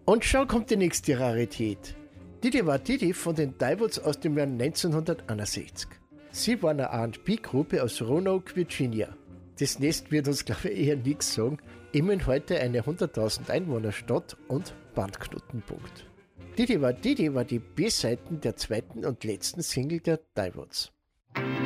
Und schon kommt die nächste Rarität. Didi war Didi von den Divots aus dem Jahr 1961. Sie war eine R&B-Gruppe aus Roanoke, Virginia. Das Nest wird uns, glaube ich, eher nichts sagen. Immerhin heute eine 100.000 Einwohnerstadt und Bandknotenpunkt. Didi war die B-Seiten der zweiten und letzten Single der Divots.